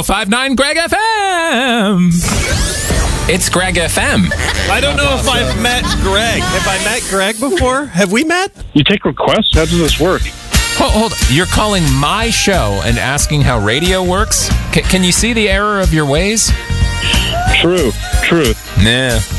1059 Greg FM. It's Greg FM. I don't know if I've met Greg. Have I met Greg before? Have we met? You take requests? How does this work? Hold on. You're calling my show and asking how radio works? Can you see the error of your ways? Truth. Nah.